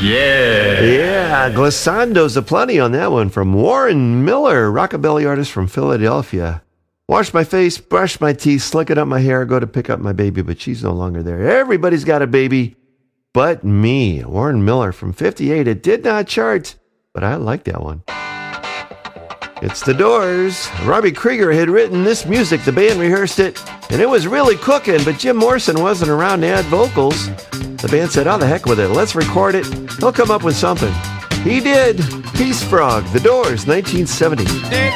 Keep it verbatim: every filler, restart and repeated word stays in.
Yeah. Yeah, glissandos aplenty on that one from Warren Miller, rockabilly artist from Philadelphia. Wash my face, brush my teeth, slicking up my hair, go to pick up my baby, but she's no longer there. Everybody's got a baby but me. Warren Miller from fifty-eight. It did not chart, but I like that one. It's The Doors. Robbie Krieger had written this music. The band rehearsed it, and it was really cooking, but Jim Morrison wasn't around to add vocals. The band said, oh, the heck with it. Let's record it. He'll come up with something. He did. Peace Frog, The Doors, nineteen seventy.